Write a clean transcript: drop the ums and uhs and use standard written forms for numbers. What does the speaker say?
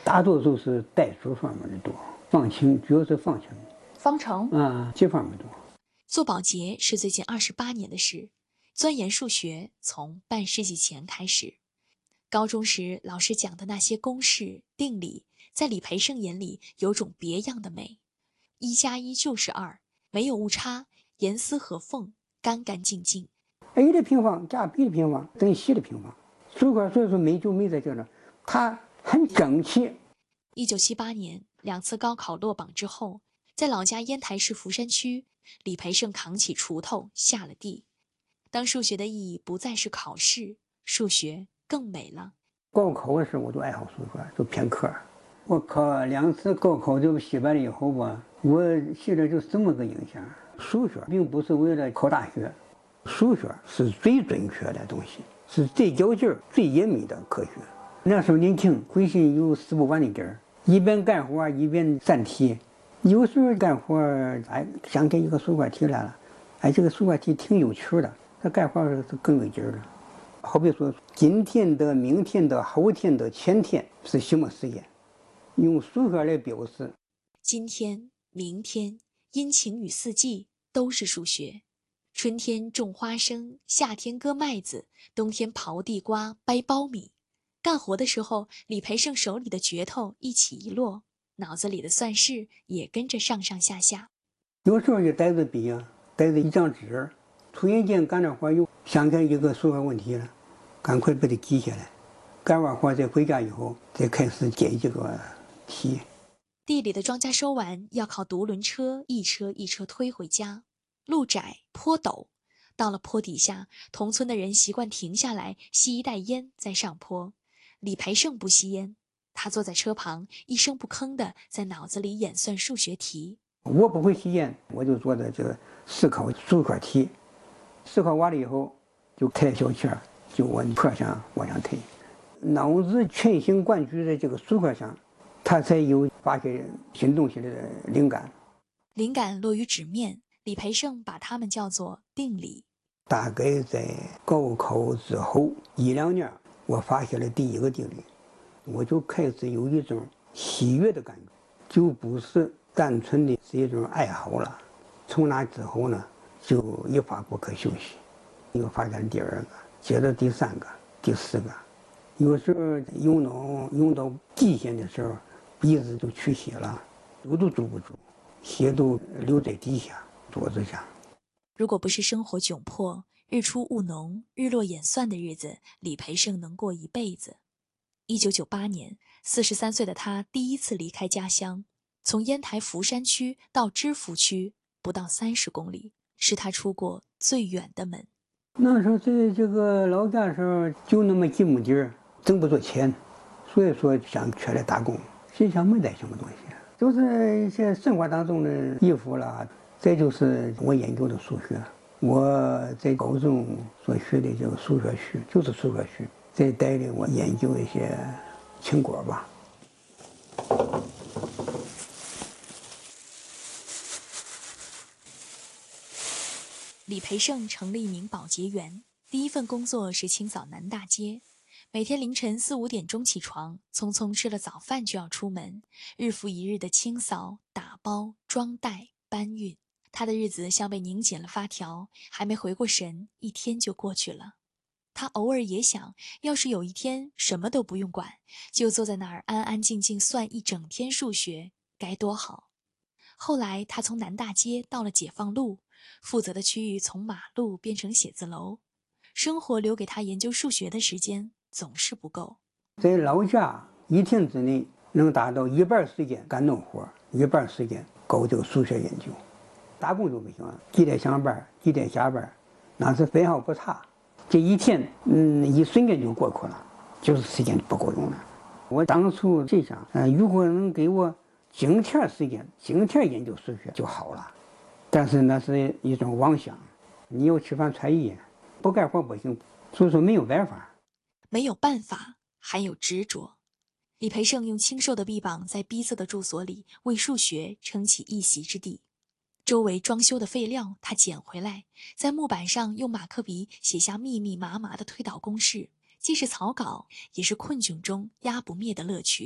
大多数是代数方面的多，方程主要是方程。 方程这方面多。 做保洁是最近28年的事，钻研数学从半世纪前开始。高中时老师讲的那些公式、定理，在李培盛眼里有种别样的美。1+1就是2，没有误差，严丝合缝，干干净净。 A 的平方加 B 的平方等于 C 的平方，数学所以说美就美在这了，它很整齐。 1978年2次高考落榜之后，在老家烟台市福山区，李培盛扛起锄头下了地。当数学的意义不再是考试，数学更美了。 高考的时候我就爱好数学，就偏科。我考2次高考就失败了以后吧，我现在就这么个印象：数学并不是为了考大学，数学是最准确的东西，是最较劲儿、最严密的科学。那时候年轻，回去有使不完的劲儿，一边干活一边算题。有时候干活，想给一个数学题来了，这个数学题挺有趣的，这干活是更有劲儿了。好比说，今天的、明天的、后天的、前天是什么时间？用数学来表示。 今天、明天、阴晴与四季都是数学。春天种花生，夏天割麦子，冬天刨地瓜、掰苞米。干活的时候，李培盛手里的镢头一起一落，脑子里的算式也跟着上上下下。 有时候就带着笔带着一张纸，突然间干着活又想起来一个数学问题了，赶快把它记下来。干完活再回家以后，再开始解这个题。 地里的庄稼收完，要靠独轮车一车一车推回家。路窄坡陡，到了坡底下，同村的人习惯停下来吸一袋烟再上坡。李培盛不吸烟，他坐在车旁，一声不吭地在脑子里演算数学题。 我不会吸烟，我就坐在这思考数学题，思考完了以后，就抬小气儿，就往坡上往上推，脑子全神贯注在这个数学上，他才有发现新东西的灵感。 灵感落于纸面，李培盛把它们叫做定理。 大概在高考之后1-2年，我发现了第一个定理，我就开始有一种喜悦的感觉，就不是单纯的是一种爱好了。从那之后呢，就一发不可收拾，又发现第2个，接着第3个、第4个。有时候用到极限的时候，鼻子就出血了，住都住不住，血都流在地下、桌子上。 如果不是生活窘迫，日出务农、日落演算的日子，李培盛能过一辈子。1998年，43岁的他第一次离开家乡，从烟台福山区到芝罘区，不到30公里，是他出过最远的门。 那时候在这个老家的时候，就那么几亩地儿，挣不着钱，所以说想出来打工。实际上没带什么东西，就是一些生活当中的衣服啦。再就是我研究的数学，我在高中所学的这个数学系就是数学系，再带领我研究一些成果吧。 李培盛成了一名保洁员，第一份工作是清扫南大街。每天凌晨4、5点钟起床，匆匆吃了早饭就要出门，日复一日的清扫、打包、装袋、搬运。他的日子像被拧紧了发条，还没回过神，一天就过去了。他偶尔也想，要是有一天什么都不用管，就坐在那儿安安静静算一整天数学，该多好。后来他从南大街到了解放路，负责的区域从马路变成写字楼，生活留给他研究数学的时间总是不够。 在老家一天之内能达到1半时间干农活，1半时间搞这个数学研究。打工就不行了，几点上班几点下班，那是分毫不差。这一天一瞬间就过去了，就是时间不够用了。我当初就想，如果能给我整天时间整天研究数学就好了，但是那是一种妄想。你要吃饭穿衣，不干活不行，所以说没有办法。 没有办法，还有执着。李培盛用清瘦的臂膀在逼仄的住所里为数学撑起一席之地。周围装修的废料他捡回来，在木板上用马克笔写下密密麻麻的推导公式，既是草稿，也是困窘中压不灭的乐趣。